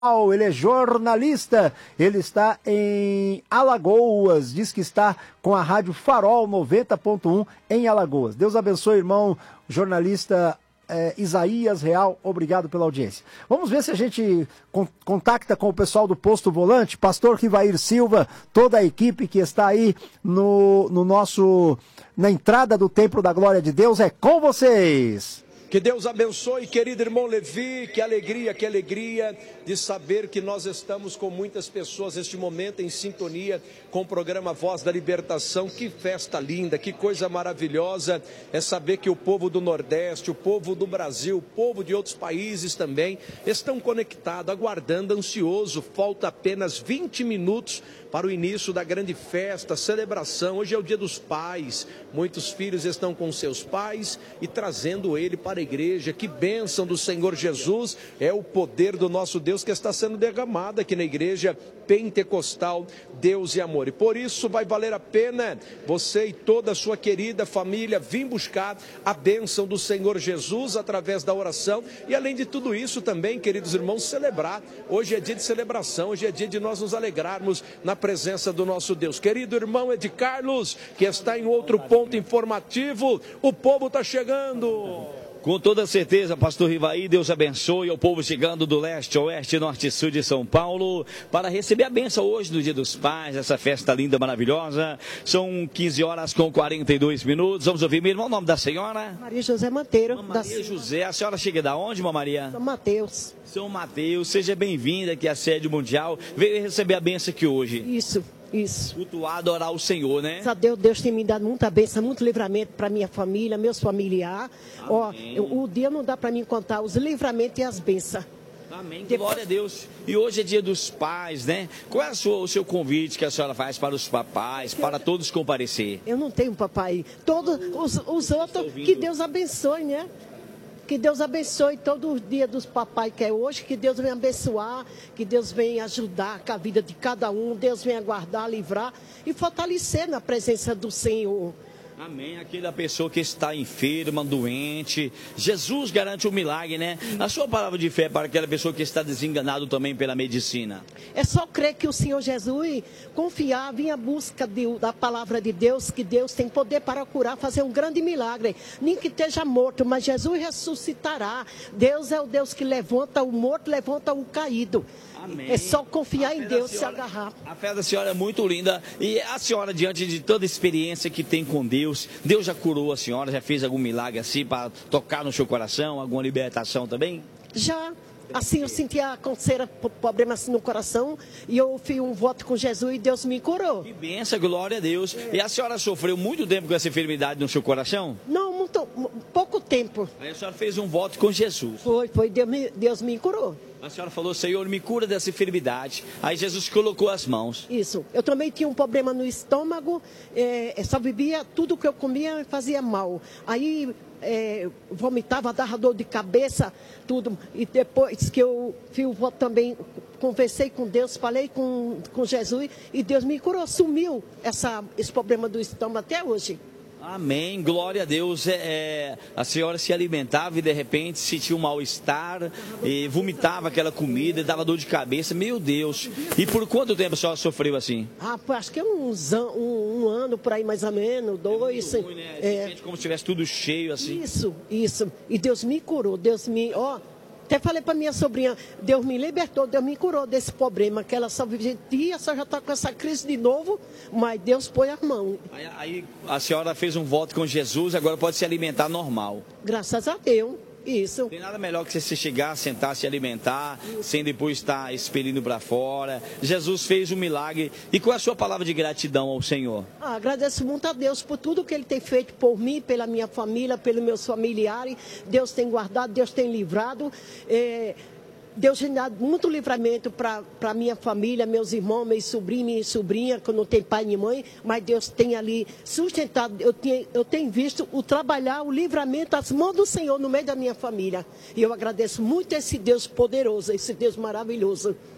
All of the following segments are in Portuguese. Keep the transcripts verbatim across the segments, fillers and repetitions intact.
Ele é jornalista, ele está em Alagoas, diz que está com a Rádio Farol noventa ponto um em Alagoas. Deus abençoe, irmão jornalista é, Isaías Real, obrigado pela audiência. Vamos ver se a gente con contacta com o pessoal do Posto Volante, pastor Rivair Silva, toda a equipe que está aí no, no nosso, na entrada do Templo da Glória de Deus, é com vocês. Que Deus abençoe, querido irmão Levi, que alegria, que alegria de saber que nós estamos com muitas pessoas neste momento em sintonia com o programa Voz da Libertação. Que festa linda, que coisa maravilhosa é saber que o povo do Nordeste, o povo do Brasil, o povo de outros países também estão conectados, aguardando, ansioso. Falta apenas vinte minutos para o início da grande festa, celebração. Hoje é o dia dos pais, muitos filhos estão com seus pais e trazendo ele para a igreja. Que bênção do Senhor Jesus, é o poder do nosso Deus que está sendo derramado aqui na igreja pentecostal Deus e Amor. E por isso vai valer a pena você e toda a sua querida família vir buscar a bênção do Senhor Jesus através da oração. E além de tudo isso também, queridos irmãos, celebrar. Hoje é dia de celebração, hoje é dia de nós nos alegrarmos na presença do nosso Deus. Querido irmão Ed Carlos, que está em outro ponto informativo, o povo está chegando. Com toda certeza, pastor Rivaí, Deus abençoe ao povo chegando do leste, oeste, norte e sul de São Paulo para receber a bênção hoje no Dia dos Pais, essa festa linda, maravilhosa. São quinze horas com quarenta e dois minutos. Vamos ouvir, meu irmão, o nome da senhora? Maria José Monteiro. Maria da... José, a senhora chega da onde, irmã Maria? São Mateus. São Mateus, seja bem-vinda aqui à sede mundial. Veio receber a bênção aqui hoje. Isso. Isso. Cultuar, adorar o Senhor, né? A Deus, Deus tem me dado muita bênção, muito livramento para minha família, meus familiares. Ó, eu, o dia não dá para mim contar os livramentos e as bênçãos. Amém, glória a Deus. E hoje é dia dos pais, né? Qual é a sua, o seu convite que a senhora faz para os papais, para todos comparecer? Eu não tenho papai. Todos os, os outros, que Deus abençoe, né? Que Deus abençoe todo o dia dos papais que é hoje, que Deus venha abençoar, que Deus venha ajudar com a vida de cada um, Deus venha guardar, livrar e fortalecer na presença do Senhor. Amém. Aquela pessoa que está enferma, doente, Jesus garante um milagre, né? A sua palavra de fé para aquela pessoa que está desenganado também pela medicina. É só crer que o Senhor Jesus, confiar, vir à busca de, da palavra de Deus, que Deus tem poder para curar, fazer um grande milagre. Nem que esteja morto, mas Jesus ressuscitará. Deus é o Deus que levanta o morto, levanta o caído. Amém. É só confiar em Deus, senhora, se agarrar. A fé da senhora é muito linda. E a senhora, diante de toda a experiência que tem com Deus, Deus já curou a senhora? Já fez algum milagre assim para tocar no seu coração? Alguma libertação também? Já. Assim, eu sentia coceira, problema assim no coração, e eu fiz um voto com Jesus e Deus me curou. Que bênção, glória a Deus. É. E a senhora sofreu muito tempo com essa enfermidade no seu coração? Não, muito, pouco tempo. Aí a senhora fez um voto com Jesus. Foi, foi, Deus me, Deus me curou. A senhora falou, Senhor, me cura dessa enfermidade. Aí Jesus colocou as mãos. Isso. Eu também tinha um problema no estômago, é, só bebia, tudo que eu comia me fazia mal. Aí é, vomitava, dava dor de cabeça, tudo. E depois que eu fiz o voto também, conversei com Deus, falei com, com Jesus e Deus me curou. Sumiu essa, esse problema do estômago até hoje. Amém, glória a Deus. É, é, a senhora se alimentava e de repente sentia um mal-estar, e vomitava aquela comida, dava dor de cabeça, meu Deus. E por quanto tempo a senhora sofreu assim? Ah, acho que é uns an um, um ano por aí mais ou menos, dois. É muito ruim, né? É. Sente como se estivesse tudo cheio assim. Isso, isso. E Deus me curou, Deus me... Ó, até falei para minha sobrinha, Deus me libertou, Deus me curou desse problema, que ela só vivia, só já está com essa crise de novo, mas Deus põe as mãos. Aí, aí a senhora fez um voto com Jesus, agora pode se alimentar normal. Graças a Deus, isso. Tem nada melhor que você chegar, sentar, se alimentar, sem depois estar expelindo para fora. Jesus fez um milagre. E qual é a sua palavra de gratidão ao Senhor? Ah, agradeço muito a Deus por tudo que Ele tem feito por mim, pela minha família, pelos meus familiares. Deus tem guardado, Deus tem livrado. É... Deus tem dado muito livramento para a minha família, meus irmãos, meus sobrinhos, minha sobrinha, que não tem pai nem mãe, mas Deus tem ali sustentado, eu tenho, eu tenho visto o trabalhar, o livramento, as mãos do Senhor no meio da minha família. E eu agradeço muito esse Deus poderoso, esse Deus maravilhoso.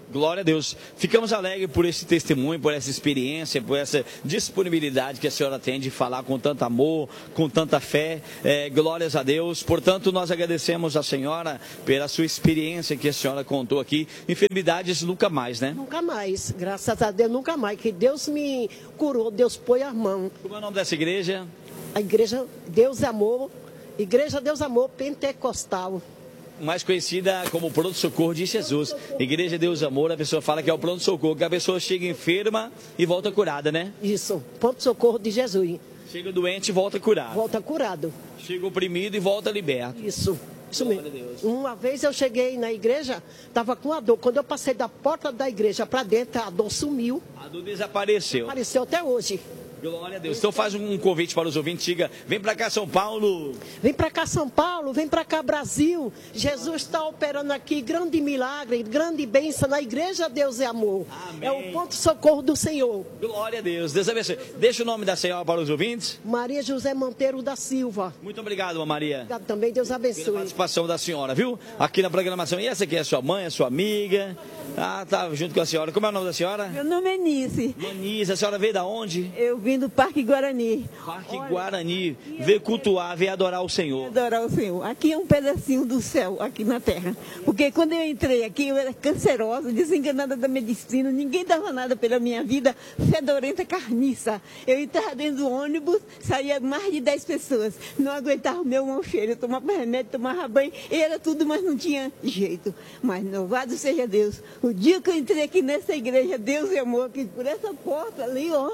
Glória a Deus. Ficamos alegres por esse testemunho, por essa experiência, por essa disponibilidade que a senhora tem de falar com tanto amor, com tanta fé. É, glórias a Deus. Portanto, nós agradecemos a senhora pela sua experiência que a senhora contou aqui. Enfermidades nunca mais, né? Nunca mais. Graças a Deus, nunca mais. Que Deus me curou, Deus pôs a mão. Como é o nome dessa igreja? A igreja Deus Amor, Igreja Deus Amor Pentecostal. Mais conhecida como pronto-socorro de Jesus. Igreja Deus Amor, a pessoa fala que é o pronto-socorro, que a pessoa chega enferma e volta curada, né? Isso, pronto-socorro de Jesus. Chega doente e volta curado. Volta curado. Chega oprimido e volta liberto. Isso, isso mesmo. Uma vez eu cheguei na igreja, estava com a dor. Quando eu passei da porta da igreja para dentro, a dor sumiu. A dor desapareceu. Apareceu até hoje. Glória a Deus. Então faz um convite para os ouvintes, diga, vem para cá São Paulo. Vem para cá São Paulo, vem para cá Brasil. Jesus está operando aqui grande milagre, grande bênção na igreja Deus é Amor. Amém. É o ponto de socorro do Senhor. Glória a Deus. Deus abençoe. Deixa o nome da senhora para os ouvintes. Maria José Monteiro da Silva. Muito obrigado, Maria. Obrigado também, Deus Pela abençoe. participação da senhora, viu? Aqui na programação. E essa aqui é a sua mãe, a sua amiga. Ah, tá junto com a senhora. Como é o nome da senhora? Meu nome é Nice. Manice. A senhora veio da onde? Eu vim do Parque Guarani. Parque Guarani. Veio cultuar, veio adorar o Senhor. Adorar o Senhor. Aqui é um pedacinho do céu, aqui na terra. Porque quando eu entrei aqui, eu era cancerosa, desenganada da medicina, ninguém dava nada pela minha vida, fedorenta, carniça. Eu entrava dentro do ônibus, saía mais de dez pessoas. Não aguentava o meu mau cheiro, eu tomava remédio, tomava banho, era tudo, mas não tinha jeito. Mas louvado seja Deus. O dia que eu entrei aqui nessa igreja, Deus e amor, aqui por essa porta ali, ó.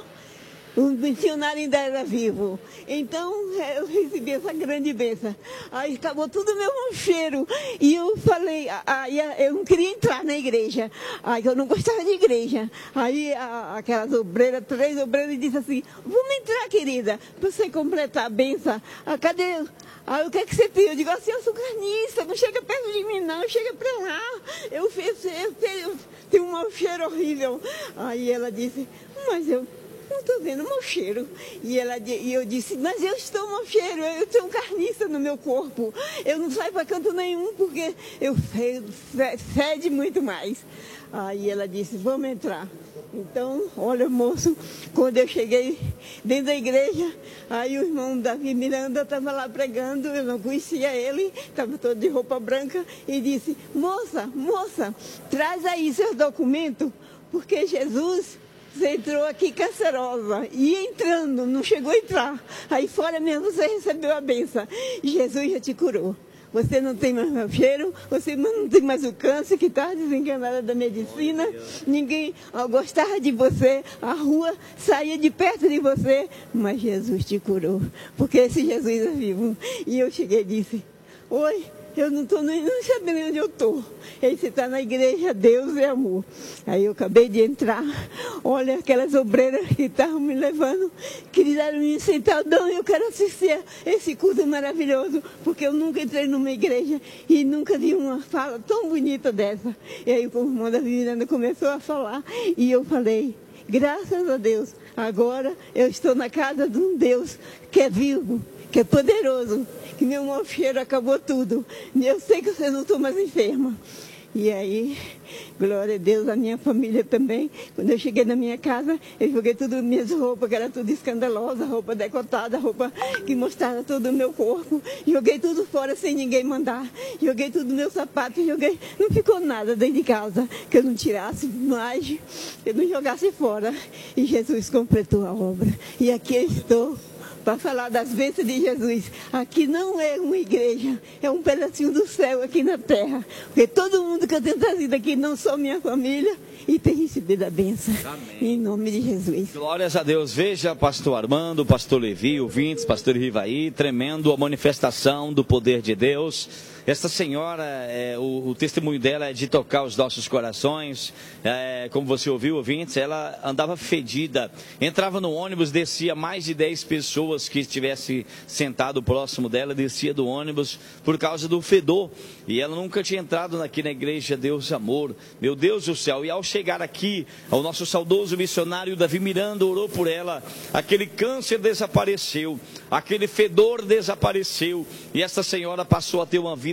O missionário ainda era vivo. Então, eu recebi essa grande bênção. Aí acabou tudo o meu mau cheiro. E eu falei, aí eu não queria entrar na igreja. Aí eu não gostava de igreja. Aí a, aquelas obreiras, três obreiras, disse assim, vamos entrar, querida, para você completar a bênção. Ah, cadê? Aí o que é que você tem? Eu digo assim, eu sou carniça, não chega perto de mim não, chega para lá. Eu fiz, eu tenho, tenho um mau cheiro horrível. Aí ela disse, mas eu... não estou vendo mau cheiro. E, ela, e eu disse, mas eu estou mau cheiro, eu tenho carniça no meu corpo. Eu não saio para canto nenhum porque eu fedo, fede muito mais. Aí ela disse, vamos entrar. Então, olha, moço, quando eu cheguei dentro da igreja, aí o irmão Davi Miranda estava lá pregando, eu não conhecia ele, estava todo de roupa branca, e disse, moça, moça, traz aí seus documentos, porque Jesus... você entrou aqui cancerosa, ia entrando, não chegou a entrar. Aí fora mesmo você recebeu a benção. Jesus já te curou. Você não tem mais mau cheiro, você não tem mais o câncer que está desenganada da medicina. Ninguém gostava de você, a rua saía de perto de você, mas Jesus te curou, porque esse Jesus é vivo. E eu cheguei e disse, oi, eu não estou nem não sabendo onde eu estou. Aí você está na igreja, Deus é amor. Aí eu acabei de entrar, olha aquelas obreiras que estavam me levando, quiseram me sentar, não, eu quero assistir esse culto maravilhoso, porque eu nunca entrei numa igreja e nunca vi uma fala tão bonita dessa. E aí o irmão da Miranda começou a falar e eu falei, graças a Deus, agora eu estou na casa de um Deus que é vivo, que é poderoso, que meu mau cheiro acabou tudo. Eu sei que vocês não estão mais enferma. E aí, glória a Deus, a minha família também. Quando eu cheguei na minha casa, eu joguei tudo minhas roupas, que era tudo escandalosa, roupa decotada, roupa que mostrava todo o meu corpo. Joguei tudo fora sem ninguém mandar. Joguei tudo meu sapato, joguei. Não ficou nada dentro de casa que eu não tirasse mais, que eu não jogasse fora. E Jesus completou a obra. E aqui eu estou para falar das bênçãos de Jesus. Aqui não é uma igreja, é um pedacinho do céu aqui na terra. Porque todo mundo que eu tenho trazido aqui, não só minha família, e tem recebido a bênção. Amém. Em nome de Jesus. Glórias a Deus. Veja, pastor Armando, pastor Levi, ouvintes, pastor Rivaí, tremendo a manifestação do poder de Deus. Essa senhora, é, o, o testemunho dela é de tocar os nossos corações. É, como você ouviu, ouvintes, ela andava fedida. Entrava no ônibus, descia mais de dez pessoas que estivesse sentado próximo dela, descia do ônibus por causa do fedor. E ela nunca tinha entrado aqui na igreja Deus Amor. Meu Deus do céu. E ao chegar aqui, o nosso saudoso missionário Davi Miranda orou por ela. Aquele câncer desapareceu, aquele fedor desapareceu. E essa senhora passou a ter uma vida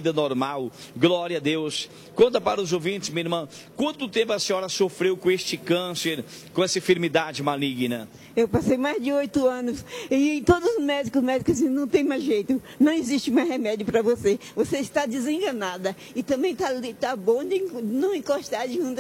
vida normal. Glória a Deus. Conta para os ouvintes, minha irmã, quanto tempo a senhora sofreu com este câncer, com essa enfermidade maligna? Eu passei mais de oito anos e todos os médicos, os médicos assim, não tem mais jeito, não existe mais remédio para você. Você está desenganada e também está tá bom de não encostar junto